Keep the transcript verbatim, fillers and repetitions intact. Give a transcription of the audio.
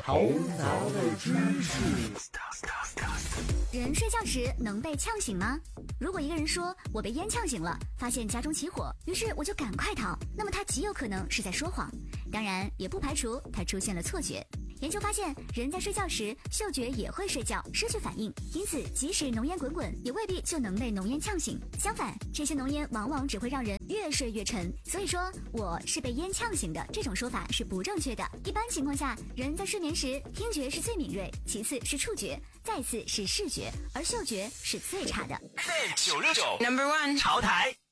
头脑的知识。 人睡觉时能被呛醒吗？如果一个人说我被烟呛醒了，发现家中起火，于是我就赶快逃，那么他极有可能是在说谎，当然也不排除他出现了错觉。研究发现，人在睡觉时嗅觉也会睡觉，失去反应，因此即使浓烟滚滚，也未必就能被浓烟呛醒。相反，这些浓烟往往只会让人越睡越沉。所以说我是被烟呛醒的这种说法是不正确的。一般情况下，人在睡眠时听觉是最敏锐，其次是触觉，再次是视觉，而嗅觉是最差的。 九六九 Number One 潮台。